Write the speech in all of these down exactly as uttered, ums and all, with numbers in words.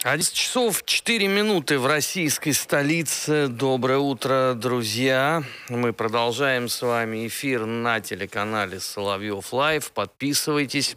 одиннадцать часов четыре минуты в российской столице. Доброе утро, друзья. Мы продолжаем с вами эфир на телеканале Соловьев Лайв. Подписывайтесь.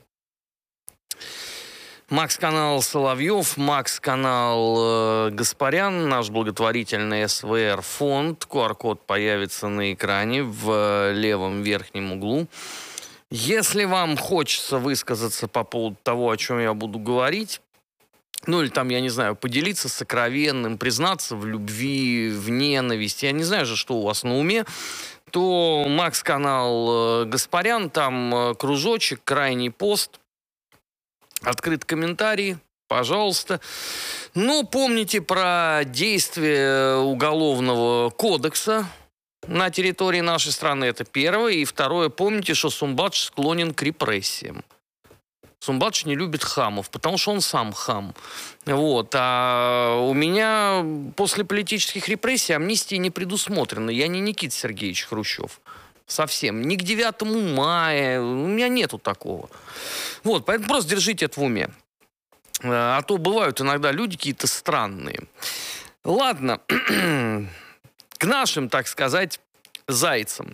Макс-канал Соловьев, Макс-канал э, Гаспарян, наш благотворительный эс вэ эр фонд. ку ар код появится на экране в э, левом верхнем углу. Если вам хочется высказаться по поводу того, о чем я буду говорить, ну или там, я не знаю, поделиться сокровенным, признаться в любви, в ненависти, я не знаю же, что у вас на уме, то Макс-канал э, Гаспарян, там э, кружочек, крайний пост, открыт комментарий, пожалуйста. Но помните про действие Уголовного кодекса на территории нашей страны, это первое. И второе, помните, что Сумбадж склонен к репрессиям. Сумбадж не любит хамов, потому что он сам хам. Вот. А у меня после политических репрессий амнистии не предусмотрено. Я не Никита Сергеевич Хрущев. Совсем. Ни к девятому мая. У меня нету такого. Вот, поэтому просто держите это в уме. А то бывают иногда люди какие-то странные. Ладно. К нашим, так сказать, зайцам.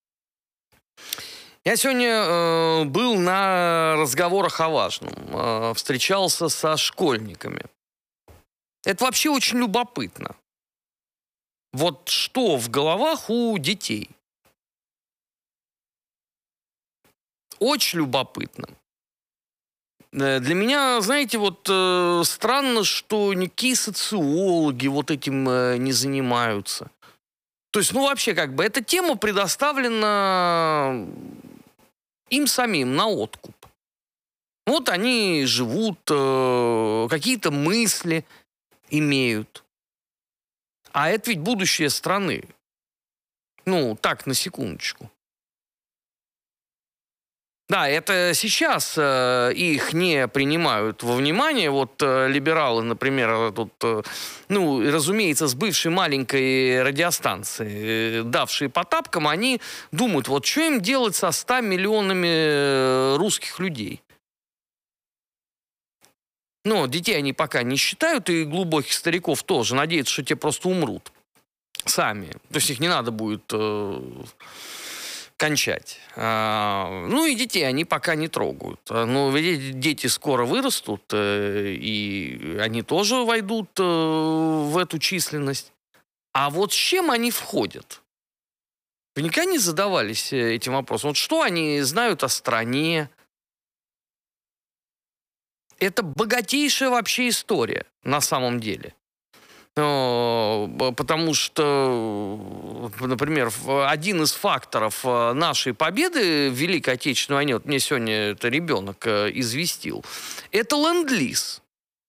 Я сегодня э, был на разговорах о важном. Э, встречался со школьниками. Это вообще очень любопытно. Вот что в головах у детей. Очень любопытно. Для меня, знаете, вот э, странно, что никакие социологи вот этим э, не занимаются. То есть, ну вообще, как бы, эта тема предоставлена им самим на откуп. Вот они живут, э, какие-то мысли имеют. А это ведь будущее страны. Ну, так, на секундочку. Да, это сейчас э, их не принимают во внимание. Вот э, либералы, например, тут, э, ну, разумеется, с бывшей маленькой радиостанции, э, давшие по тапкам, они думают, вот что им делать со ста миллионами э, русских людей? Но детей они пока не считают, и глубоких стариков тоже. Надеются, что те просто умрут сами. То есть их не надо будет... Э, кончать. А, ну и детей они пока не трогают. Но ведь дети скоро вырастут, э, и они тоже войдут э, в эту численность. А вот с чем они входят? Вы никогда не задавались этим вопросом? Вот что они знают о стране? Это богатейшая вообще история на самом деле. Потому что, например, один из факторов нашей победы в Великой Отечественной войне, вот мне сегодня это ребенок известил, это ленд-лиз.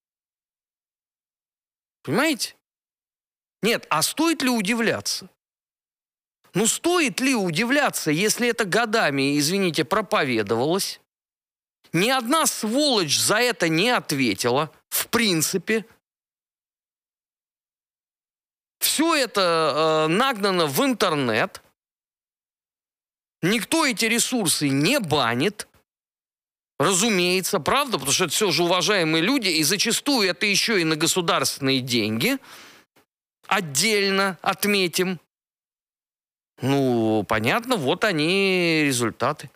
Понимаете? Нет, а стоит ли удивляться? Ну, стоит ли удивляться, если это годами, извините, проповедовалось? Ни одна сволочь за это не ответила, в принципе. Все это э, нагнано в интернет. Никто эти ресурсы не банит. Разумеется, правда? Потому что это все же уважаемые люди. И зачастую это еще и на государственные деньги. Отдельно отметим. Ну, понятно, вот они результаты.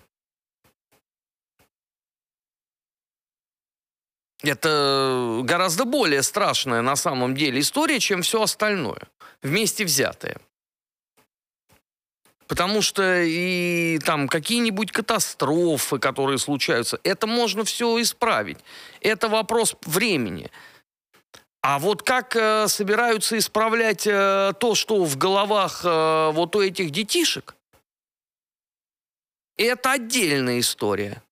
Это гораздо более страшная на самом деле история, чем все остальное, вместе взятое. Потому что и там какие-нибудь катастрофы, которые случаются, это можно все исправить. Это вопрос времени. А вот как э, собираются исправлять э, то, что в головах э, вот у этих детишек, это отдельная история.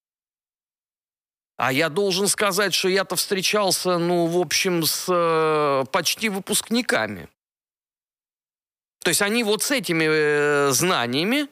А я должен сказать, что я-то встречался, ну, в общем, с э, почти выпускниками. То есть они вот с этими э, знаниями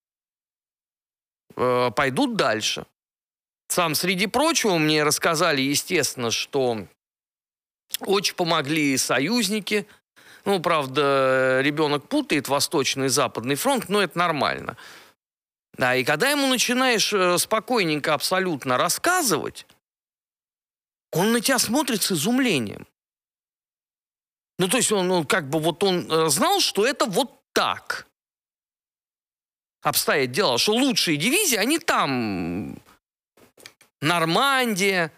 э, пойдут дальше. Сам, среди прочего, мне рассказали, естественно, что очень помогли союзники. Ну, правда, ребенок путает Восточный и Западный фронт, но это нормально. Да, и когда ему начинаешь спокойненько абсолютно рассказывать, он на тебя смотрит с изумлением. Ну, то есть он, он как бы вот он э, знал, что это вот так обстоят дела, что лучшие дивизии, они там, Нормандия,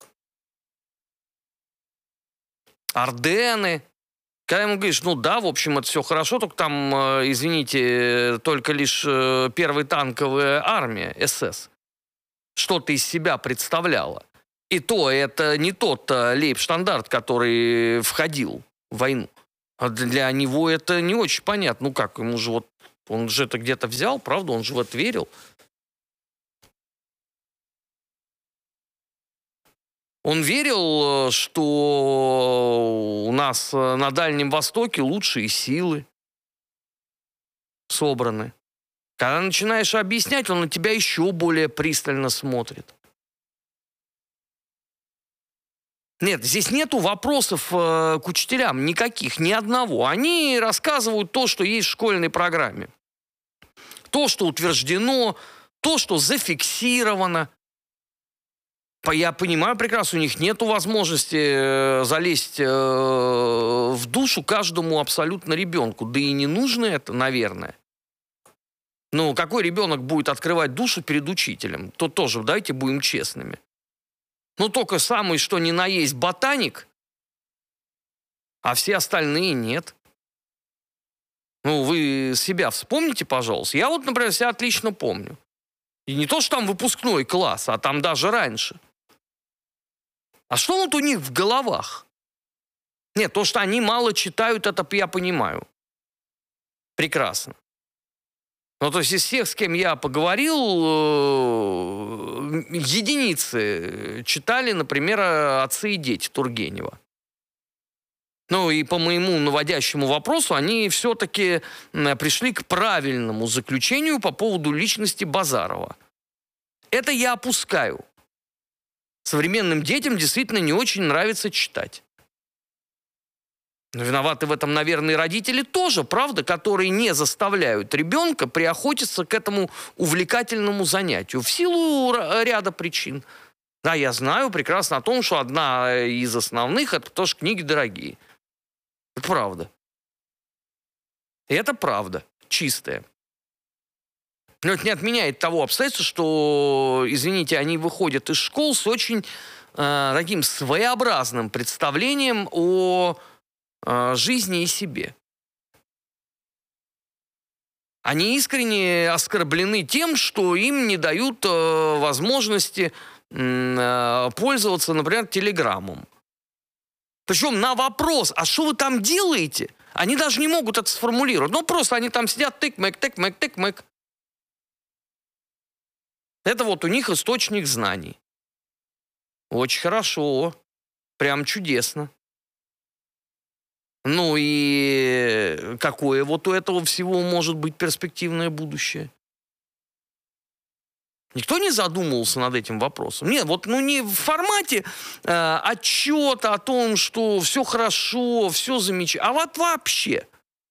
Арденны. Когда ему говоришь, ну да, в общем, это все хорошо, только там, э, извините, только лишь э, первая танковая армия, СС, что-то из себя представляла. И то это не тот э, лейбштандарт, который входил в войну. А для него это не очень понятно. Ну как, ему же вот, он же это где-то взял, правда, он же в это верил. Он верил, что у нас на Дальнем Востоке лучшие силы собраны. Когда начинаешь объяснять, он на тебя еще более пристально смотрит. Нет, здесь нету вопросов э, к учителям, никаких, ни одного. Они рассказывают то, что есть в школьной программе. То, что утверждено, то, что зафиксировано. Я понимаю прекрасно, у них нет возможности залезть в душу каждому абсолютно ребенку. Да и не нужно это, наверное. Ну, какой ребенок будет открывать душу перед учителем? То тоже, давайте будем честными. Ну, только самый, что ни на есть, ботаник, а все остальные нет. Ну, вы себя вспомните, пожалуйста. Я вот, например, себя отлично помню. И не то, что там выпускной класс, а там даже раньше. А что вот у них в головах? Нет, то, что они мало читают, это я понимаю. Прекрасно. Ну, то есть из всех, с кем я поговорил, единицы читали, например, «Отцы и дети» Тургенева. Ну, и по моему наводящему вопросу они все-таки пришли к правильному заключению по поводу личности Базарова. Это я опускаю. Современным детям действительно не очень нравится читать. Но виноваты в этом, наверное, и родители тоже, правда, которые не заставляют ребенка приохотиться к этому увлекательному занятию в силу ряда причин. Да, я знаю прекрасно о том, что одна из основных – это потому что книги дорогие. Это правда. И это правда, чистая. Но это не отменяет того обстоятельства, что, извините, они выходят из школ с очень э, таким своеобразным представлением о э, жизни и себе. Они искренне оскорблены тем, что им не дают э, возможности э, пользоваться, например, телеграммом. Причем на вопрос, а что вы там делаете, они даже не могут это сформулировать. Ну, просто они там сидят, тык-мэк, тык-мэк, тык-мэк. Это вот у них источник знаний. Очень хорошо. Прям чудесно. Ну и какое вот у этого всего может быть перспективное будущее? Никто не задумывался над этим вопросом. Нет, вот ну не в формате э, отчета о том, что все хорошо, все замечательно, а вот вообще.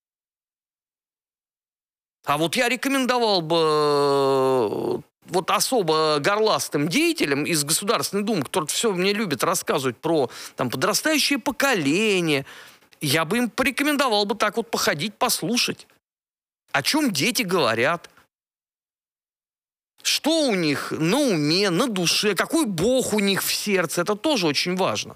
А вот я рекомендовал бы вот особо горластым деятелям из Государственной Думы, которые все мне любят рассказывать про там, подрастающее поколение, я бы им порекомендовал бы так вот походить, послушать, о чем дети говорят, что у них на уме, на душе, какой Бог у них в сердце. Это тоже очень важно.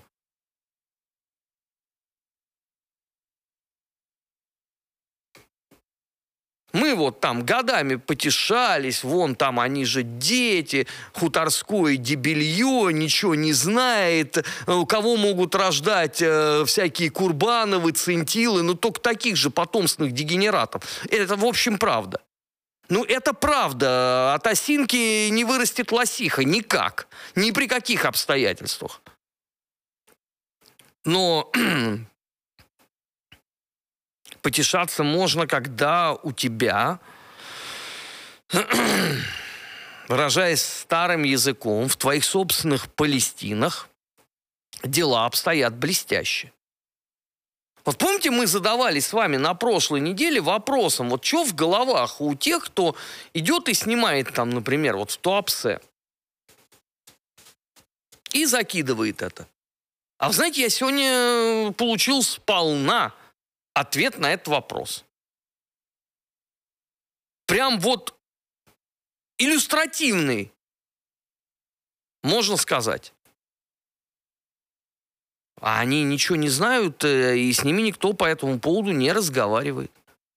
Мы вот там годами потешались, вон там они же дети, хуторское дебилье, ничего не знает, у кого могут рождать э, всякие Курбановы, Центилы, ну только таких же потомственных дегенератов. Это, в общем, правда. Ну, это правда. От осинки не вырастет лосиха. Никак. Ни при каких обстоятельствах. Но потешаться можно, когда у тебя, выражаясь старым языком, в твоих собственных Палестинах дела обстоят блестяще. Вот помните, мы задавались с вами на прошлой неделе вопросом, вот что в головах у тех, кто идет и снимает там, например, вот в Туапсе и закидывает это. А вы знаете, я сегодня получил сполна ответ на этот вопрос. Прям вот иллюстративный, можно сказать. А они ничего не знают, и с ними никто по этому поводу не разговаривает.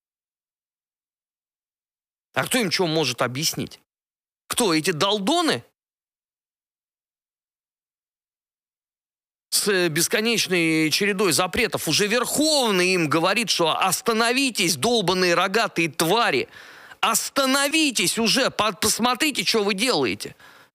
А кто им что может объяснить? Кто, эти долдоны? С бесконечной чередой запретов. Уже Верховный им говорит, что остановитесь, долбаные рогатые твари. Остановитесь уже, посмотрите, что вы делаете.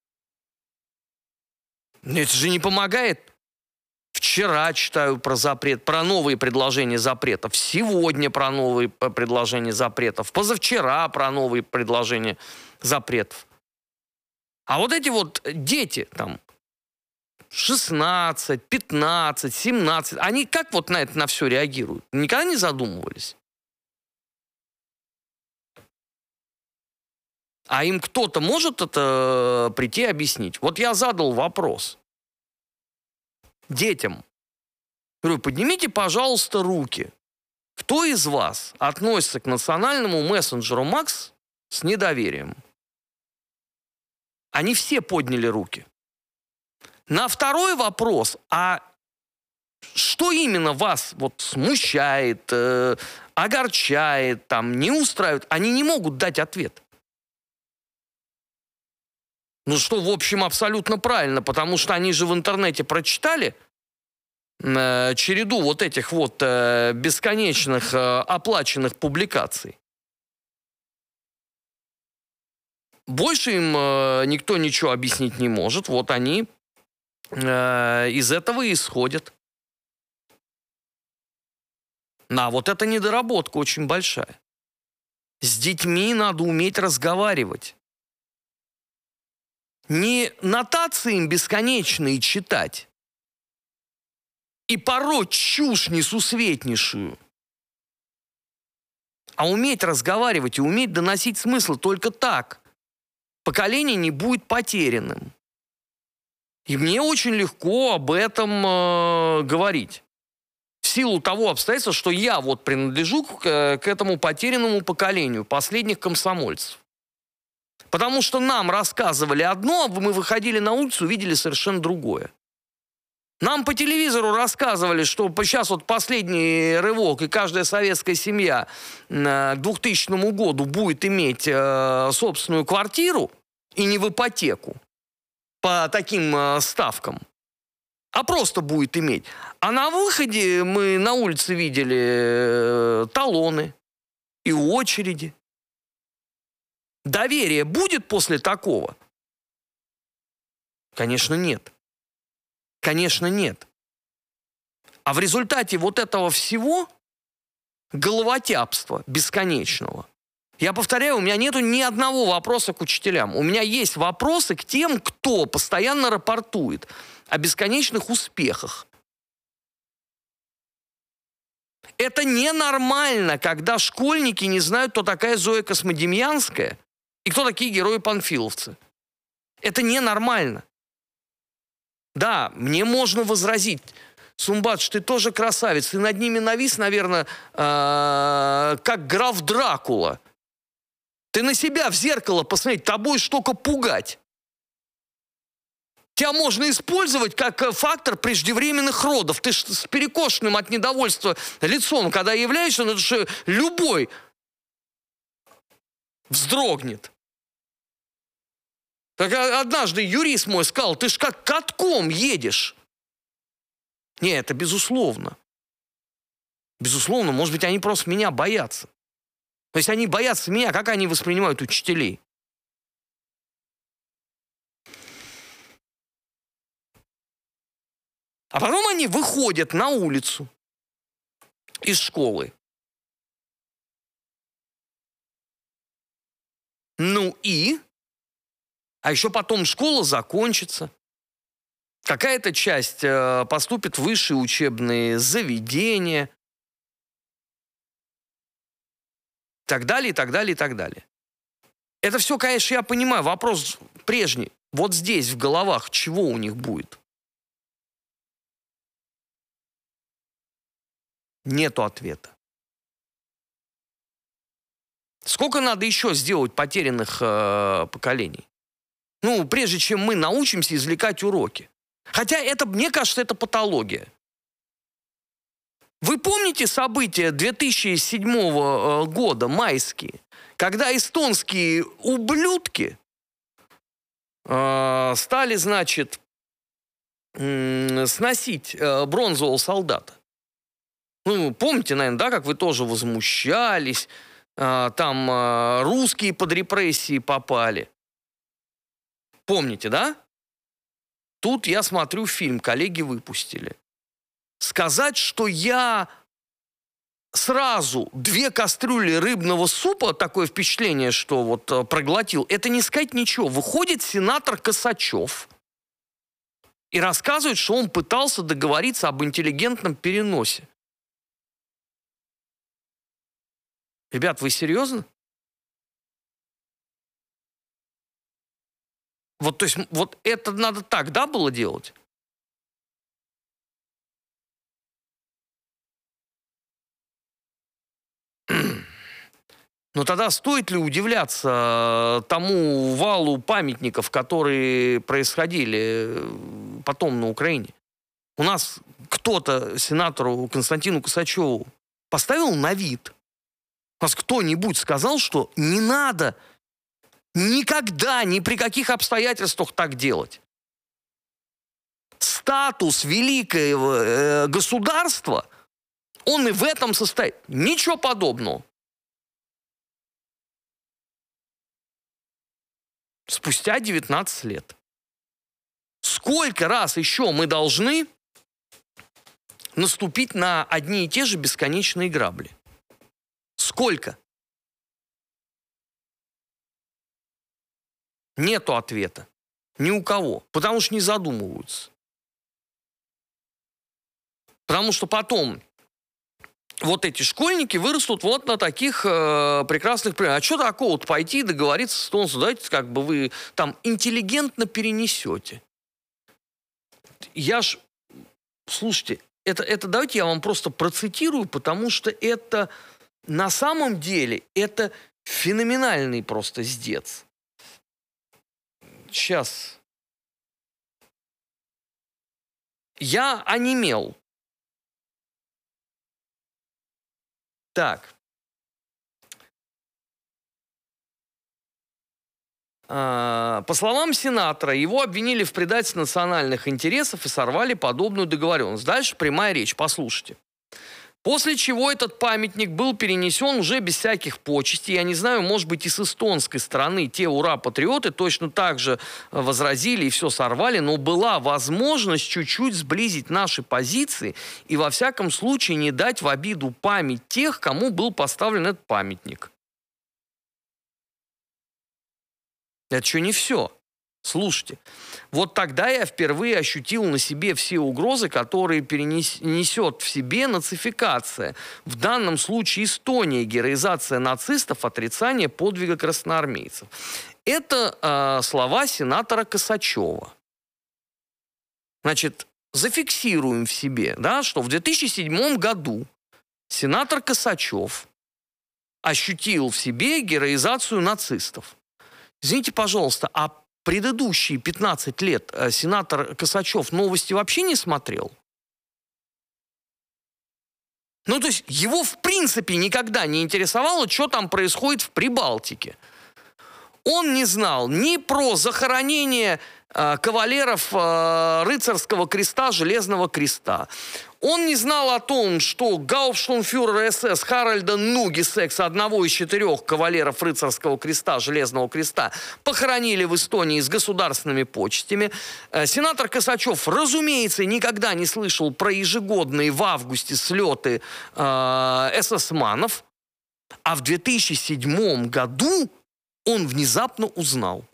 Это же не помогает. Вчера читаю про запрет, про новые предложения запретов. Сегодня про новые предложения запретов. Позавчера про новые предложения запретов. А вот эти вот дети, там, шестнадцать, пятнадцать, семнадцать, они как вот на это на все реагируют? Никогда не задумывались? А им кто-то может это прийти и объяснить? Вот я задал вопрос детям. Говорю, поднимите, пожалуйста, руки. Кто из вас относится к национальному мессенджеру Макс с недоверием? Они все подняли руки. На второй вопрос, а что именно вас вот смущает, э, огорчает, там, не устраивает, они не могут дать ответ. Ну что, в общем, абсолютно правильно, потому что они же в интернете прочитали э, череду вот этих вот э, бесконечных э, оплаченных публикаций. Больше им э, никто ничего объяснить не может, вот они э, из этого и исходят. На, вот это недоработка очень большая. С детьми надо уметь разговаривать. Не нотации им бесконечные читать и пороть чушь несусветнейшую, а уметь разговаривать и уметь доносить смысл. Только так поколение не будет потерянным. И мне очень легко об этом э, говорить. В силу того обстоятельства, что я вот принадлежу к, к этому потерянному поколению последних комсомольцев. Потому что нам рассказывали одно, а мы выходили на улицу, видели совершенно другое. Нам по телевизору рассказывали, что сейчас вот последний рывок, и каждая советская семья к двухтысячному году будет иметь э, собственную квартиру, и не в ипотеку, по таким э, ставкам, а просто будет иметь. А на выходе мы на улице видели э, талоны и очереди. Доверие будет после такого? Конечно, нет. Конечно, нет. А в результате вот этого всего головотяпства бесконечного, я повторяю, у меня нету ни одного вопроса к учителям. У меня есть вопросы к тем, кто постоянно рапортует о бесконечных успехах. Это ненормально, когда школьники не знают, кто такая Зоя Космодемьянская и кто такие герои-панфиловцы. Это ненормально. Да, мне можно возразить: Сумбадж, ты тоже красавец, ты над ними навис, наверное, э, как граф Дракула. Ты на себя в зеркало посмотри, тобой ж только пугать. Тебя можно использовать как фактор преждевременных родов. Ты ж с перекошенным от недовольства лицом, когда являешься, ну, что любой вздрогнет. Так однажды юрист мой сказал: ты ж как катком едешь. Не, это безусловно. Безусловно, может быть, они просто меня боятся. То есть они боятся меня, как они воспринимают учителей? А потом они выходят на улицу из школы. Ну и? А еще потом школа закончится. Какая-то часть э, поступит в высшие учебные заведения. И так далее, и так далее, и так далее. Это все, конечно, я понимаю. Вопрос прежний. Вот здесь, в головах, чего у них будет? Нету ответа. Сколько надо еще сделать потерянных э, поколений? Ну, прежде чем мы научимся извлекать уроки. Хотя это, мне кажется, это патология. Вы помните события две тысячи седьмого года, майские, когда эстонские ублюдки э, стали, значит, э, сносить э, бронзового солдата? Ну, помните, наверное, да, как вы тоже возмущались, э, там э, русские под репрессии попали. Помните, да? Тут я смотрю фильм, коллеги выпустили. Сказать, что я сразу две кастрюли рыбного супа, такое впечатление, что вот проглотил, это не сказать ничего. Выходит сенатор Косачев и рассказывает, что он пытался договориться об интеллигентном переносе. Ребят, вы серьезно? Вот, то есть, вот это надо так, да, было делать? Но тогда стоит ли удивляться тому валу памятников, которые происходили потом на Украине? У нас кто-то сенатору Константину Косачеву поставил на вид. У нас кто-нибудь сказал, что не надо никогда, ни при каких обстоятельствах так делать. Статус великого э, государства, он и в этом состоит. Ничего подобного. Спустя девятнадцать лет. Сколько раз еще мы должны наступить на одни и те же бесконечные грабли? Сколько? Нету ответа. Ни у кого. Потому что не задумываются. Потому что потом вот эти школьники вырастут вот на таких э, прекрасных примерах. А что такого-то пойти и договориться с Тонсом? Давайте как бы вы там интеллигентно перенесете. Я ж... Слушайте, это, это давайте я вам просто процитирую, потому что это на самом деле это феноменальный просто сдец. Сейчас. Я онемел. Так. По словам сенатора, его обвинили в предательстве национальных интересов и сорвали подобную договоренность. Дальше прямая речь, послушайте. После чего этот памятник был перенесен уже без всяких почестей. Я не знаю, может быть, и с эстонской стороны те ура-патриоты точно так же возразили и все сорвали, но была возможность чуть-чуть сблизить наши позиции и во всяком случае не дать в обиду память тех, кому был поставлен этот памятник. Это еще не все. Слушайте, вот тогда я впервые ощутил на себе все угрозы, которые перенесет в себе нацификация. В данном случае Эстония, героизация нацистов, отрицание подвига красноармейцев. Это э, слова сенатора Косачева. Значит, зафиксируем в себе, да, что в две тысячи седьмом году сенатор Косачев ощутил в себе героизацию нацистов. Извините, пожалуйста, а предыдущие пятнадцать лет сенатор Косачев новости вообще не смотрел? Ну, то есть его в принципе никогда не интересовало, что там происходит в Прибалтике. Он не знал ни про захоронение э, кавалеров э, рыцарского креста, Железного креста. Он не знал о том, что гауптштурмфюрер СС Харальда Нугисекса, одного из четырех кавалеров рыцарского креста, Железного креста, похоронили в Эстонии с государственными почестями. Э, сенатор Косачев, разумеется, никогда не слышал про ежегодные в августе слеты э, эсэсманов. А в две тысячи седьмом году он внезапно узнал.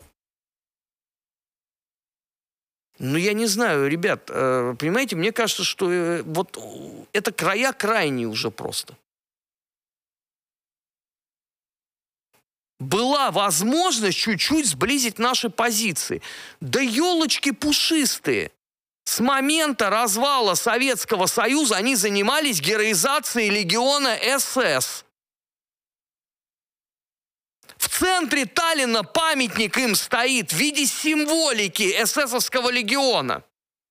Ну, я не знаю, ребят, э, понимаете, мне кажется, что э, вот это края крайние уже просто. Была возможность чуть-чуть сблизить наши позиции. Да елочки пушистые. С момента развала Советского Союза они занимались героизацией легиона эс эс. В центре Таллина памятник им стоит в виде символики эсэсовского легиона.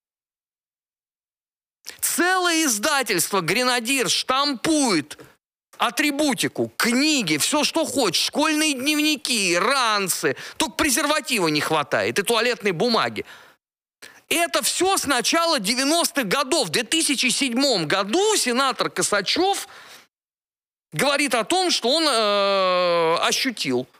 Целое издательство «Гренадир» штампует атрибутику, книги, все, что хочешь, школьные дневники, ранцы. Только презерватива не хватает и туалетной бумаги. Это все с начала девяностых годов. В две тысячи седьмом году сенатор Косачев говорит о том, что он э, ощутил